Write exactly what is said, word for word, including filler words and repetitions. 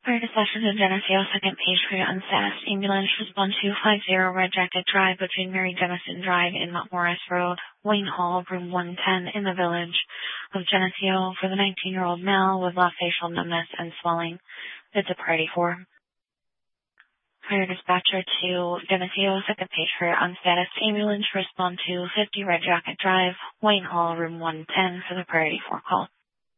Fire dispatcher to Geneseo, second page for your unstaffed ambulance. Respond to five zero Red Jacket Drive between Mary Jemison Drive and Mount Morris Road, Wayne Hall, room one ten in the village of Geneseo for the nineteen-year-old male with left facial numbness and swelling. It's a priority four. Fire dispatcher to Geneseo, second page for your unstaffed ambulance. Respond to fifty Red Jacket Drive, Wayne Hall, room one ten for the priority four call.